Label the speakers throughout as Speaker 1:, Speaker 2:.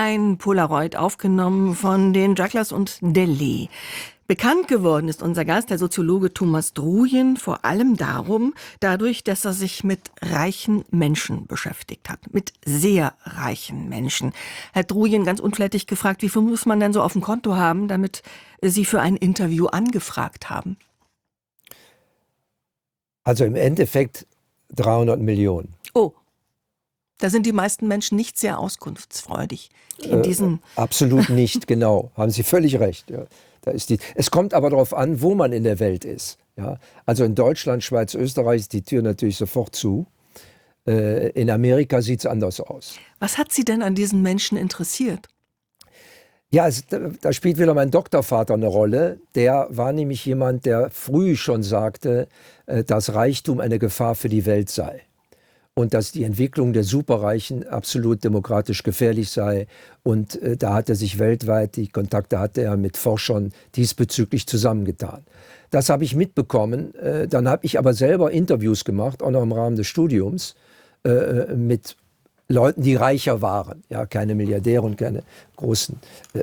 Speaker 1: Ein Polaroid aufgenommen von den Jugglers und Delay. Bekannt geworden ist unser Gast, der Soziologe Thomas Druyen, vor allem dadurch, dass er sich mit reichen Menschen beschäftigt hat. Mit sehr reichen Menschen. Herr Druyen, ganz unflätig gefragt, wie viel muss man denn so auf dem Konto haben, damit Sie für ein Interview angefragt haben?
Speaker 2: Also im Endeffekt 300 Millionen.
Speaker 1: Oh, da sind die meisten Menschen nicht sehr auskunftsfreudig.
Speaker 2: Absolut nicht, genau. Haben Sie völlig recht. Ja. Es kommt aber darauf an, wo man in der Welt ist. Ja. Also in Deutschland, Schweiz, Österreich ist die Tür natürlich sofort zu. In Amerika sieht es anders aus.
Speaker 1: Was hat Sie denn an diesen Menschen interessiert?
Speaker 2: Ja, da spielt wieder mein Doktorvater eine Rolle. Der war nämlich jemand, der früh schon sagte, dass Reichtum eine Gefahr für die Welt sei. Und dass die Entwicklung der Superreichen absolut demokratisch gefährlich sei. Und da hat er sich weltweit, die Kontakte hatte er mit Forschern diesbezüglich zusammengetan. Das habe ich mitbekommen. Dann habe ich aber selber Interviews gemacht, auch noch im Rahmen des Studiums, mit Leuten, die reicher waren. Ja, keine Milliardäre und keine großen.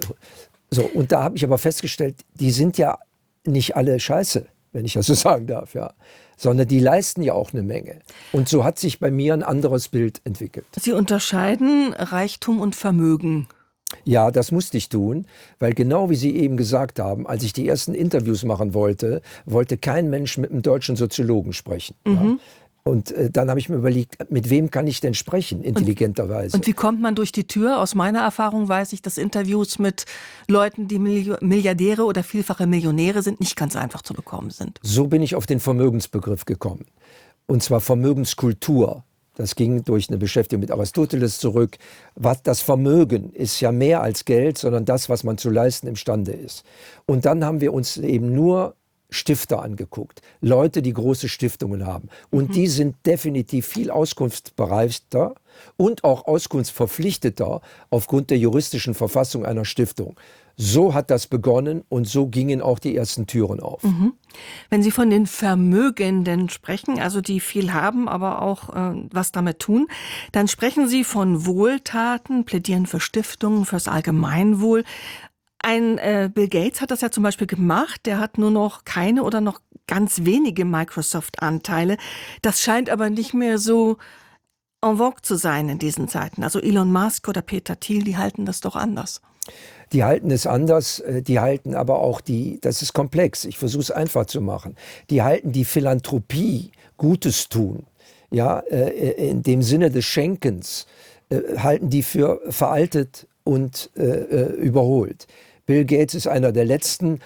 Speaker 2: Und da habe ich aber festgestellt, die sind ja nicht alle scheiße, wenn ich das so sagen darf, ja. Sondern die leisten ja auch eine Menge. Und so hat sich bei mir ein anderes Bild entwickelt.
Speaker 1: Sie unterscheiden Reichtum und Vermögen.
Speaker 2: Ja, das musste ich tun, weil genau wie Sie eben gesagt haben, als ich die ersten Interviews machen wollte, wollte kein Mensch mit einem deutschen Soziologen sprechen. Mhm. Ja. Und dann habe ich mir überlegt, mit wem kann ich denn sprechen, intelligenterweise.
Speaker 1: Und wie kommt man durch die Tür? Aus meiner Erfahrung weiß ich, dass Interviews mit Leuten, die Milliardäre oder vielfache Millionäre sind, nicht ganz einfach zu bekommen sind.
Speaker 2: So bin ich auf den Vermögensbegriff gekommen. Und zwar Vermögenskultur. Das ging durch eine Beschäftigung mit Aristoteles zurück. Das Vermögen ist ja mehr als Geld, sondern das, was man zu leisten imstande ist. Und dann haben wir uns eben nur Stifter angeguckt, Leute, die große Stiftungen haben. Und die sind definitiv viel auskunftsbereiter und auch auskunftsverpflichteter aufgrund der juristischen Verfassung einer Stiftung. So hat das begonnen und so gingen auch die ersten Türen auf. Mhm.
Speaker 1: Wenn Sie von den Vermögenden sprechen, also die viel haben, aber auch was damit tun, dann sprechen Sie von Wohltaten, plädieren für Stiftungen, fürs Allgemeinwohl. Ein Bill Gates hat das ja zum Beispiel gemacht, der hat nur noch keine oder noch ganz wenige Microsoft-Anteile. Das scheint aber nicht mehr so en vogue zu sein in diesen Zeiten. Also Elon Musk oder Peter Thiel, die halten das doch anders.
Speaker 2: Die halten es anders, die halten aber auch das ist komplex, ich versuche es einfach zu machen, die halten die Philanthropie, Gutes tun, ja, in dem Sinne des Schenkens, halten die für veraltet und überholt. Bill Gates ist einer der letzten.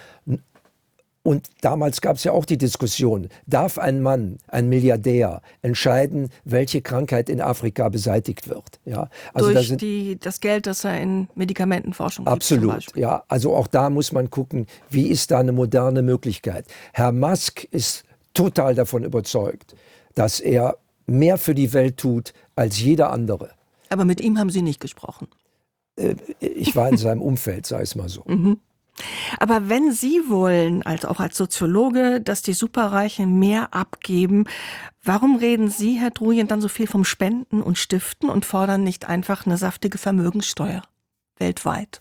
Speaker 2: Und damals gab es ja auch die Diskussion, darf ein Mann, ein Milliardär, entscheiden, welche Krankheit in Afrika beseitigt wird? Ja,
Speaker 1: also durch das Geld, das er in Medikamentenforschung gibt.
Speaker 2: Absolut, ja. Also auch da muss man gucken, wie ist da eine moderne Möglichkeit. Herr Musk ist total davon überzeugt, dass er mehr für die Welt tut als jeder andere.
Speaker 1: Aber mit ihm haben Sie nicht gesprochen.
Speaker 2: Ich war in seinem Umfeld, sei es mal so.
Speaker 1: Mhm. Aber wenn Sie wollen, also auch als Soziologe, dass die Superreichen mehr abgeben, warum reden Sie, Herr Druyen, dann so viel vom Spenden und Stiften und fordern nicht einfach eine saftige Vermögenssteuer weltweit?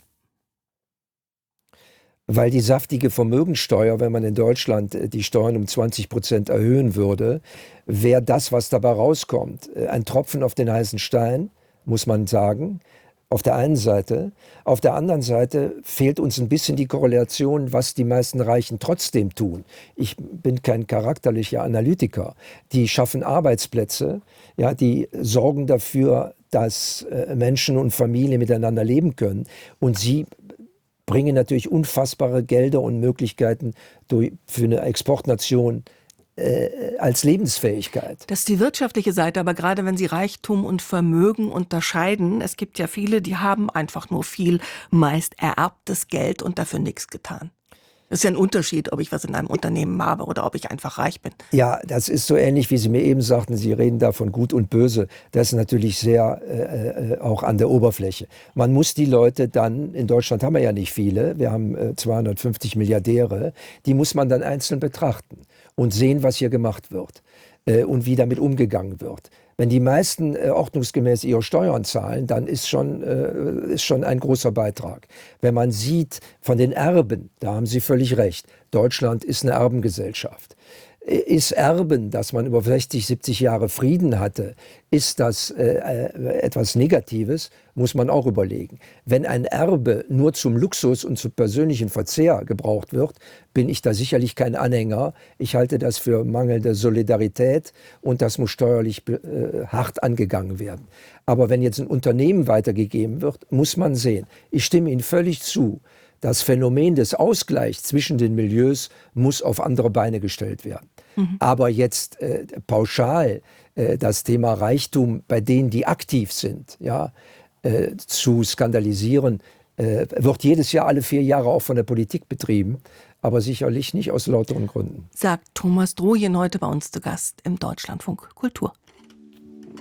Speaker 2: Weil die saftige Vermögenssteuer, wenn man in Deutschland die Steuern um 20% erhöhen würde, wäre das, was dabei rauskommt, ein Tropfen auf den heißen Stein, muss man sagen. Auf der einen Seite. Auf der anderen Seite fehlt uns ein bisschen die Korrelation, was die meisten Reichen trotzdem tun. Ich bin kein charakterlicher Analytiker. Die schaffen Arbeitsplätze, ja, die sorgen dafür, dass Menschen und Familien miteinander leben können. Und sie bringen natürlich unfassbare Gelder und Möglichkeiten für eine Exportnation als Lebensfähigkeit.
Speaker 1: Das ist die wirtschaftliche Seite, aber gerade wenn Sie Reichtum und Vermögen unterscheiden, es gibt ja viele, die haben einfach nur viel, meist ererbtes Geld und dafür nichts getan. Das ist ja ein Unterschied, ob ich was in einem Unternehmen habe oder ob ich einfach reich bin.
Speaker 2: Ja, das ist so ähnlich, wie Sie mir eben sagten, Sie reden da von Gut und Böse. Das ist natürlich sehr auch an der Oberfläche. Man muss die Leute dann, in Deutschland haben wir ja nicht viele, wir haben 250 Milliardäre, die muss man dann einzeln betrachten und sehen, was hier gemacht wird und wie damit umgegangen wird. Wenn die meisten ordnungsgemäß ihre Steuern zahlen, dann ist schon ein großer Beitrag. Wenn man sieht von den Erben, da haben Sie völlig recht, Deutschland ist eine Erbengesellschaft. Ist Erben, dass man über 60, 70 Jahre Frieden hatte, ist das etwas Negatives, muss man auch überlegen. Wenn ein Erbe nur zum Luxus und zum persönlichen Verzehr gebraucht wird, bin ich da sicherlich kein Anhänger. Ich halte das für mangelnde Solidarität und das muss steuerlich hart angegangen werden. Aber wenn jetzt ein Unternehmen weitergegeben wird, muss man sehen. Ich stimme Ihnen völlig zu. Das Phänomen des Ausgleichs zwischen den Milieus muss auf andere Beine gestellt werden. Aber jetzt pauschal das Thema Reichtum bei denen, die aktiv sind, ja, zu skandalisieren, wird jedes Jahr alle 4 Jahre auch von der Politik betrieben, aber sicherlich nicht aus lauteren Gründen.
Speaker 1: Sagt Thomas Drojen heute bei uns zu Gast im Deutschlandfunk Kultur.